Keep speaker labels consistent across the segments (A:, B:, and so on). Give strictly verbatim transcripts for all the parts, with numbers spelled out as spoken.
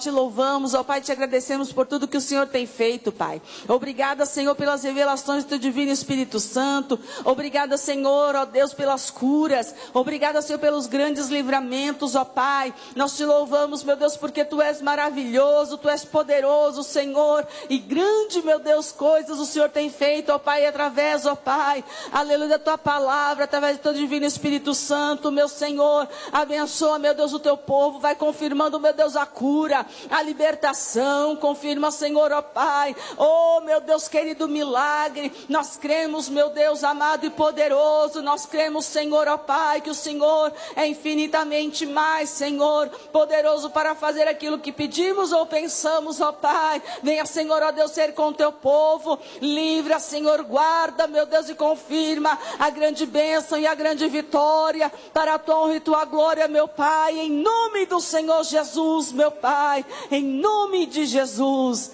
A: Te louvamos, ó Pai, te agradecemos por tudo que o Senhor tem feito, Pai. Obrigada, Senhor, pelas revelações do Teu Divino Espírito Santo. Obrigada, Senhor, ó Deus, pelas curas. Obrigada, Senhor, pelos grandes livramentos, ó Pai. Nós te louvamos, meu Deus, porque Tu és maravilhoso, Tu és poderoso, Senhor. E grande, meu Deus, coisas o Senhor tem feito, ó Pai, através, ó Pai, aleluia, da Tua palavra, através do Teu Divino Espírito Santo, meu Senhor. Abençoa, meu Deus, o Teu povo. Vai confirmando, meu Deus, a cura, a libertação. Confirma, Senhor, ó Pai, oh meu Deus querido, milagre. Nós cremos, meu Deus amado e poderoso, nós cremos, Senhor, ó Pai, que o Senhor é infinitamente mais, Senhor, poderoso para fazer aquilo que pedimos ou pensamos, ó Pai. Venha, Senhor, ó Deus, ser com o Teu povo. Livra, Senhor, guarda, meu Deus, e confirma a grande bênção e a grande vitória para a Tua honra e Tua glória, meu Pai, em nome do Senhor Jesus, meu Pai, em nome de Jesus,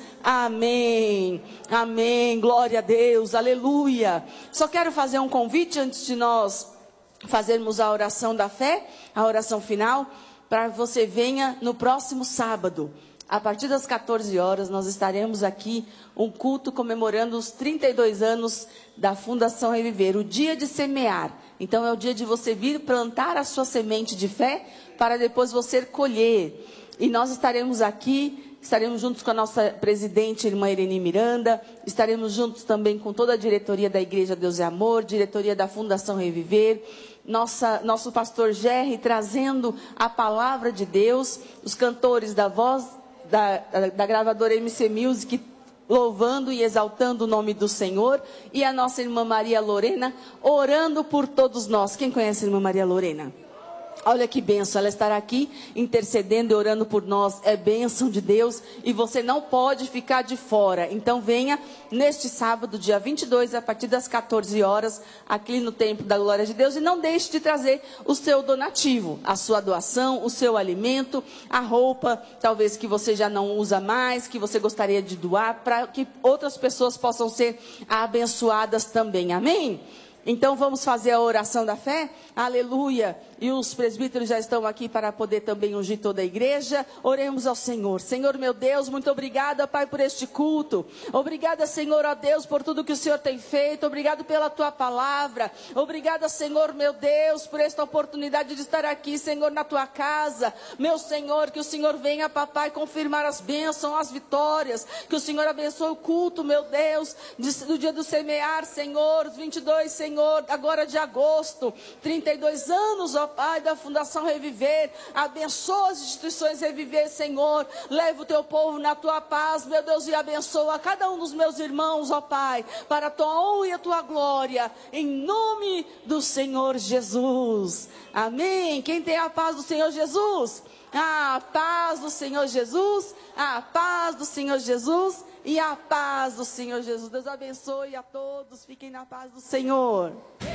A: amém, amém, glória a Deus, aleluia. Só quero fazer um convite antes de nós fazermos a oração da fé, a oração final, para que você venha no próximo sábado, a partir das quatorze horas, nós estaremos aqui, um culto comemorando os trinta e dois anos da Fundação Reviver, o dia de semear. Então é o dia de você vir plantar a sua semente de fé, para depois você colher. E nós estaremos aqui, estaremos juntos com a nossa presidente, irmã Irene Miranda, estaremos juntos também com toda a diretoria da Igreja Deus e Amor, diretoria da Fundação Reviver, nossa, nosso pastor Gerry trazendo a palavra de Deus, os cantores da voz, da, da, da gravadora M C Music, louvando e exaltando o nome do Senhor, e a nossa irmã Maria Lorena, orando por todos nós. Quem conhece a irmã Maria Lorena? Olha que bênção, ela estará aqui intercedendo e orando por nós, é bênção de Deus, e você não pode ficar de fora. Então venha neste sábado, dia vinte e dois, a partir das quatorze horas, aqui no Templo da Glória de Deus, e não deixe de trazer o seu donativo, a sua doação, o seu alimento, a roupa, talvez que você já não usa mais, que você gostaria de doar, para que outras pessoas possam ser abençoadas também, amém? Então vamos fazer a oração da fé, aleluia, e os presbíteros já estão aqui para poder também ungir toda a igreja. Oremos ao Senhor. Senhor meu Deus, muito obrigada, Pai, por este culto, obrigada, Senhor, ó Deus, por tudo que o Senhor tem feito, obrigado pela Tua palavra, obrigada, Senhor meu Deus, por esta oportunidade de estar aqui, Senhor, na Tua casa, meu Senhor, que o Senhor venha, Papai, confirmar as bênçãos, as vitórias, que o Senhor abençoe o culto, meu Deus, do dia do semear, Senhor, vinte e dois, Senhor, agora de agosto, trinta e dois anos, ó Pai, da Fundação Reviver. Abençoa as instituições Reviver, Senhor. Leva o Teu povo na Tua paz, meu Deus, e abençoa cada um dos meus irmãos, ó Pai, para a Tua honra e a Tua glória, em nome do Senhor Jesus, amém. Quem tem a paz do Senhor Jesus? A paz do Senhor Jesus, a paz do Senhor Jesus e a paz do Senhor Jesus. Deus abençoe a todos, fiquem na paz do Senhor.